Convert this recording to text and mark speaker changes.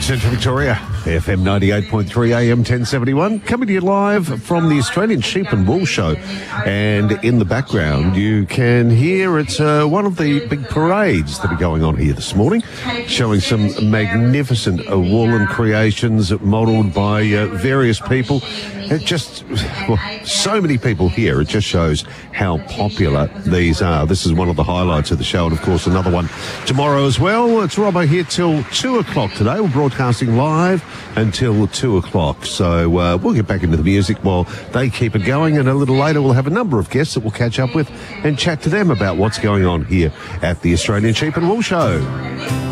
Speaker 1: Central Victoria, FM 98.3 AM 1071, coming to you live from the Australian Sheep and Wool Show. And in the background, you can hear it's one of the big parades that are going on here this morning, showing some magnificent woolen creations modelled by various people. It just, well, so many people here. It just shows how popular these are. This is one of the highlights of the show, and of course another one tomorrow as well. It's Robbo here till 2 o'clock today. We're broadcasting live until 2 o'clock. So we'll get back into the music while they keep it going, and a little later we'll have a number of guests that we'll catch up with and chat to them about what's going on here at the Australian Sheep and Wool Show.